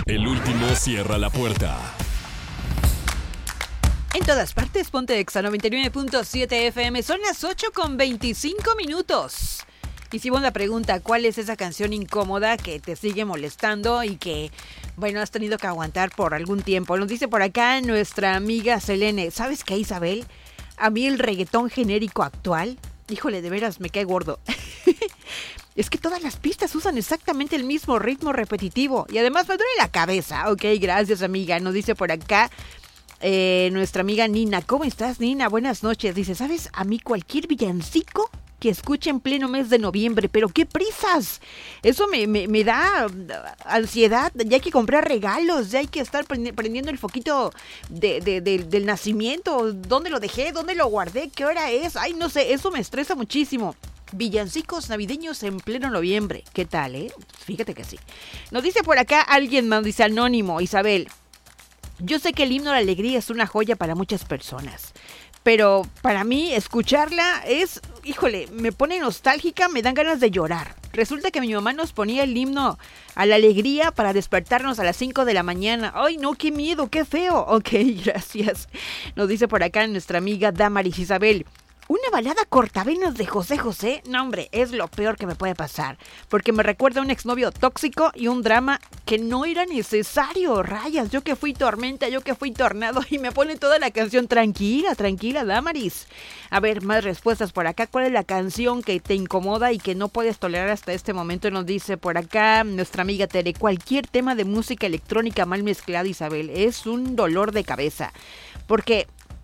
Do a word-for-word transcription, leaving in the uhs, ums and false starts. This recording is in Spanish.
El último cierra la puerta. En todas partes, ponte Exa noventa y nueve punto siete F M. Son las ocho con veinticinco minutos. Hicimos la pregunta, ¿cuál es esa canción incómoda que te sigue molestando y que, bueno, has tenido que aguantar por algún tiempo? Nos dice por acá nuestra amiga Selene. ¿Sabes qué, Isabel? A mí el reggaetón genérico actual, híjole, de veras me cae gordo. Es que todas las pistas usan exactamente el mismo ritmo repetitivo y además me duele la cabeza. Ok, gracias, amiga. Nos dice por acá eh, nuestra amiga Nina. ¿Cómo estás, Nina? Buenas noches. Dice, ¿sabes? A mí cualquier villancico que escuche en pleno mes de noviembre, pero qué prisas. Eso me, me, me da ansiedad. Ya hay que comprar regalos, ya hay que estar prendiendo el foquito de, de, de, del nacimiento. ¿Dónde lo dejé? ¿Dónde lo guardé? ¿Qué hora es? Ay, no sé, eso me estresa muchísimo. Villancicos navideños en pleno noviembre. ¿Qué tal, eh? Fíjate que sí. Nos dice por acá alguien más, dice Anónimo, Isabel. Yo sé que el himno de la alegría es una joya para muchas personas, pero para mí escucharla es, híjole, me pone nostálgica, me dan ganas de llorar. Resulta que mi mamá nos ponía el himno a la alegría para despertarnos a las cinco de la mañana. ¡Ay, no, qué miedo, qué feo! Ok, gracias. Nos dice por acá nuestra amiga Damaris Isabel. Una balada cortavenas de José José, no hombre, es lo peor que me puede pasar, porque me recuerda a un exnovio tóxico y un drama que no era necesario. Rayas, yo que fui tormenta, yo que fui tornado, y me pone toda la canción. Tranquila, tranquila, Damaris. A ver, más respuestas por acá. ¿Cuál es la canción que te incomoda y que no puedes tolerar hasta este momento? Nos dice por acá nuestra amiga Tere. Cualquier tema de música electrónica mal mezclada, Isabel, es un dolor de cabeza, porque